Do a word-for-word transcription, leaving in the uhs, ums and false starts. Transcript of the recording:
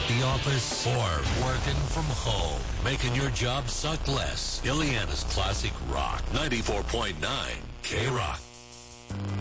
the office or working from home, making your job suck less. Ileana's Classic Rock, ninety-four point nine K-Rock.